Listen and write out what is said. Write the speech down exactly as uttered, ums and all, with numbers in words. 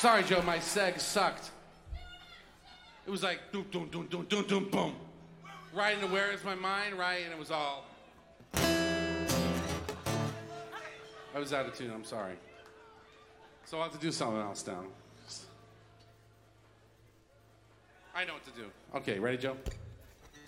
Sorry, Joe, my seg sucked. It was like doom, doom, doom, doom, doom, doom, boom. Right into Where Is My Mind, right? And it was all... I was out of tune, I'm sorry. So I'll have to do something else now. I know what to do. Okay, ready, Joe?